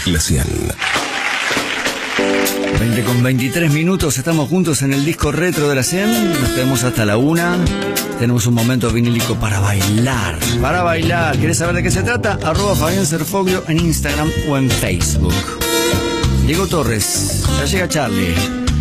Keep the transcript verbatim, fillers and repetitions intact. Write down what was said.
La cien. veinte con veintitrés minutos, estamos juntos en el disco retro de la cien. Nos quedamos hasta la una. Tenemos un momento vinílico para bailar. Para bailar. ¿Querés saber de qué se trata? Arroba Fabián Serfoglio en Instagram o en Facebook. Diego Torres, ya llega Charlie.